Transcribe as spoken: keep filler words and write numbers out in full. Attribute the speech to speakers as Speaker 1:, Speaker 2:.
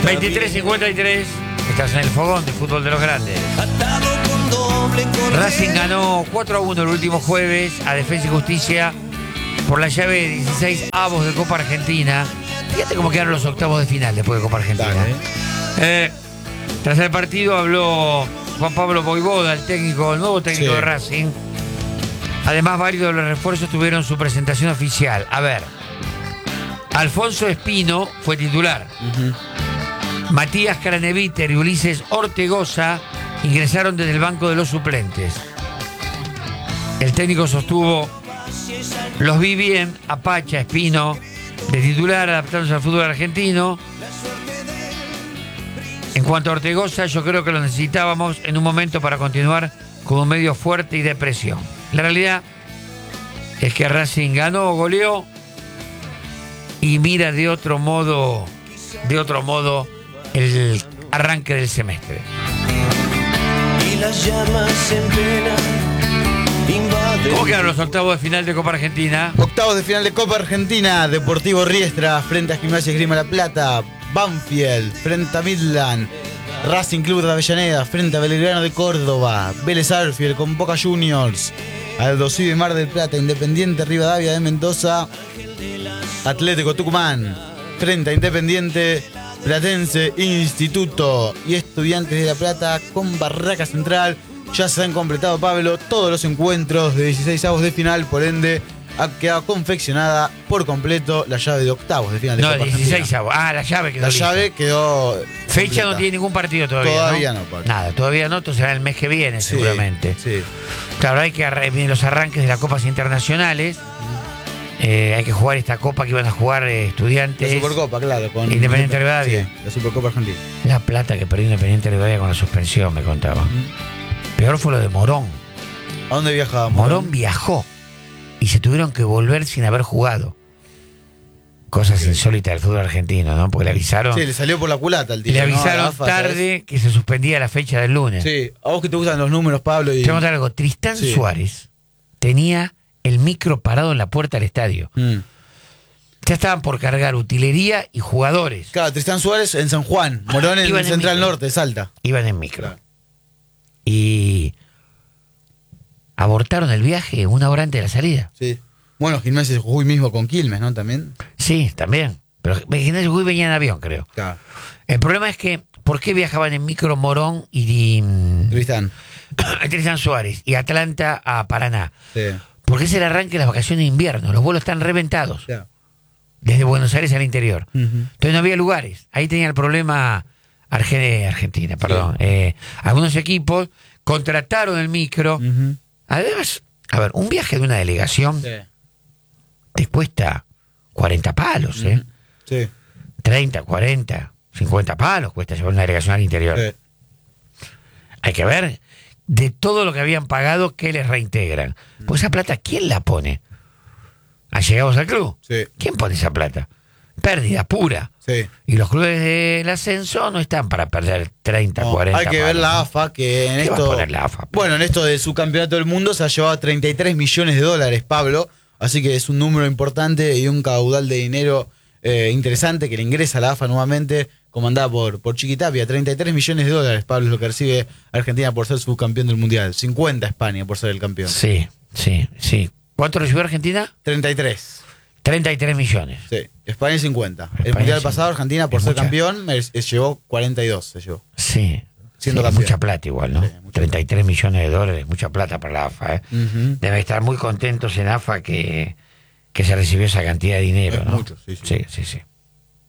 Speaker 1: veintitrés cincuenta y tres. Estás en el fogón de fútbol de los grandes. Racing ganó cuatro a uno el último jueves a Defensa y Justicia por la llave de dieciséis avos de Copa Argentina. Fíjate cómo quedaron los octavos de final después de Copa Argentina.
Speaker 2: Dale,
Speaker 1: ¿eh? Eh, tras el partido habló Juan Pablo Voivoda, el técnico, el nuevo técnico
Speaker 2: Sí.
Speaker 1: de Racing. Además, varios de los refuerzos tuvieron su presentación oficial. A ver, Alfonso Espino fue titular.
Speaker 2: Uh-huh.
Speaker 1: Matías Craneviter y Ulises Ortegoza ingresaron desde el banco de los suplentes. El técnico sostuvo: los vi bien, a Pacha, Espino, de titular, adaptándose al fútbol argentino. En cuanto a Ortegoza, yo creo que lo necesitábamos en un momento para continuar como un medio fuerte y de presión. La realidad es que Racing ganó, goleó y mira de otro modo, de otro modo el arranque del semestre.
Speaker 3: Y las llamas en plena invaden.
Speaker 1: ¿Cómo quedaron los octavos de final de Copa Argentina?
Speaker 2: Octavos de final de Copa Argentina. Deportivo Riestra frente a Gimnasia Esgrima La Plata. Banfield frente a Midland. Racing Club de Avellaneda frente a Belgrano de Córdoba. Vélez Sarsfield con Boca Juniors. Aldosivi de Mar del Plata. Independiente Rivadavia de Mendoza. Atlético Tucumán frente a Independiente Platense Instituto y Estudiantes de La Plata con Barraca Central. Ya se han completado, Pablo, todos los encuentros de dieciséis avos de final, por ende ha quedado confeccionada por completo la llave de octavos de final de
Speaker 1: No,
Speaker 2: Copa
Speaker 1: dieciséis
Speaker 2: Argentina.
Speaker 1: avos. Ah, la llave quedó
Speaker 2: La
Speaker 1: lista.
Speaker 2: llave quedó
Speaker 1: Fecha
Speaker 2: completa.
Speaker 1: no tiene ningún partido todavía.
Speaker 2: Todavía
Speaker 1: ¿no?
Speaker 2: no, Pablo.
Speaker 1: Nada, todavía no, entonces será el mes que viene,
Speaker 2: Sí,
Speaker 1: seguramente.
Speaker 2: sí.
Speaker 1: Claro, hay que arre- vienen los arranques de las copas internacionales. Eh, hay que jugar esta copa que iban a jugar eh,
Speaker 2: La
Speaker 1: estudiantes.
Speaker 2: Supercopa, claro. Con
Speaker 1: Independiente Rivadavia.
Speaker 2: Sí, la Supercopa Argentina.
Speaker 1: La plata que perdió Independiente Rivadavia con la suspensión, me contaba. Peor fue lo de Morón.
Speaker 2: ¿A dónde viajábamos?
Speaker 1: Morón viajó y se tuvieron que volver sin haber jugado. Cosas insólitas del fútbol argentino, ¿no? Porque le avisaron,
Speaker 2: Sí, le salió por la culata al tío.
Speaker 1: le
Speaker 2: ¿no? A la
Speaker 1: avisaron
Speaker 2: AFA,
Speaker 1: tarde
Speaker 2: ¿sabes?
Speaker 1: que se suspendía la fecha del lunes.
Speaker 2: Sí, a vos que te gustan los números, Pablo. Y...
Speaker 1: Te voy a contar algo. Tristán
Speaker 2: Sí.
Speaker 1: Suárez tenía el micro parado en la puerta del estadio.
Speaker 2: Mm.
Speaker 1: Ya estaban por cargar utilería y jugadores.
Speaker 2: Claro, Tristán Suárez en San Juan, Morón en
Speaker 1: Iban en
Speaker 2: Central
Speaker 1: micro.
Speaker 2: Norte, Salta.
Speaker 1: Iban en micro.
Speaker 2: Claro.
Speaker 1: Y abortaron el viaje una hora antes de la salida.
Speaker 2: Sí. Bueno, Gimnasia de Jujuy mismo con Quilmes, ¿no? También.
Speaker 1: Sí, también. Pero Gimnasia de Jujuy venía en avión, creo.
Speaker 2: Claro.
Speaker 1: El problema es que, ¿por qué viajaban en micro Morón y, y
Speaker 2: Tristán.
Speaker 1: Tristán Suárez y Atlanta a Paraná?
Speaker 2: Sí.
Speaker 1: Porque es el arranque de las vacaciones de invierno. Los vuelos están reventados.
Speaker 2: Claro.
Speaker 1: Desde Buenos Aires al interior.
Speaker 2: Ujú.
Speaker 1: Entonces no había lugares. Ahí tenía el problema Arge- Argentina, perdón. Eh, algunos equipos contrataron el micro.
Speaker 2: Ujú.
Speaker 1: Además, a ver, un viaje de una delegación
Speaker 2: Sí.
Speaker 1: te cuesta cuarenta palos, ¿eh?
Speaker 2: Sí.
Speaker 1: treinta, cuarenta, cincuenta palos cuesta llevar una delegación al interior.
Speaker 2: Sí.
Speaker 1: Hay que ver de todo lo que habían pagado, ¿qué les reintegran? Pues esa plata, ¿quién la pone? ¿Allegados al club?
Speaker 2: Sí.
Speaker 1: ¿Quién pone esa plata? Pérdida pura.
Speaker 2: Sí.
Speaker 1: Y los clubes del ascenso no están para perder treinta,
Speaker 2: No,
Speaker 1: cuarenta
Speaker 2: hay que ver
Speaker 1: palos,
Speaker 2: la
Speaker 1: ¿no?
Speaker 2: AFA, que en
Speaker 1: ¿Qué va a
Speaker 2: esto.
Speaker 1: poner la AFA?
Speaker 2: Bueno, en esto de su campeonato del mundo se ha llevado treinta y tres millones de dólares, Pablo. Así que es un número importante y un caudal de dinero eh, interesante que le ingresa a la AFA nuevamente, comandada por, por Chiquitapia. treinta y tres millones de dólares, Pablo, es lo que recibe Argentina por ser subcampeón del mundial. cincuenta España por ser el campeón.
Speaker 1: Sí, sí, sí. ¿Cuánto recibió Argentina?
Speaker 2: treinta y tres.
Speaker 1: treinta y tres millones.
Speaker 2: Sí. España cincuenta. El
Speaker 1: España
Speaker 2: mundial
Speaker 1: sí.
Speaker 2: pasado, Argentina, por
Speaker 1: Es
Speaker 2: ser
Speaker 1: mucha.
Speaker 2: campeón, me- se llevó cuarenta y dos. Se llevó.
Speaker 1: Sí.
Speaker 2: Siendo
Speaker 1: sí,
Speaker 2: campeón.
Speaker 1: mucha plata igual, ¿no?
Speaker 2: Sí, mucha
Speaker 1: treinta y tres millones de dólares, mucha plata para la AFA, ¿eh?
Speaker 2: Ujú.
Speaker 1: Deben estar muy contentos en AFA que, que se recibió esa cantidad de dinero,
Speaker 2: Es
Speaker 1: ¿no?
Speaker 2: mucho, sí, sí.
Speaker 1: Sí, sí, sí.